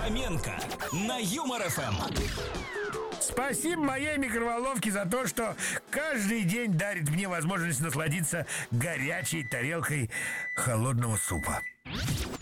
Фоменко на Юмор ФМ. Спасибо моей микроволновке за то, что каждый день дарит мне возможность насладиться горячей тарелкой холодного супа.